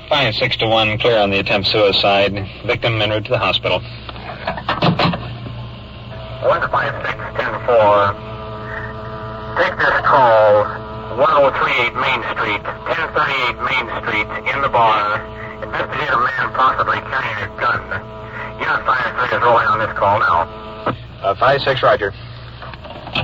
5-6 to 1, clear on the attempt suicide. Victim en route to the hospital. 1 to 5-6, 10-4. Take this call, 1038 Main Street, 1038 Main Street, in the bar. Investigate a man possibly carrying a gun. Unit 5-3 is rolling on this call now. 5-6, roger.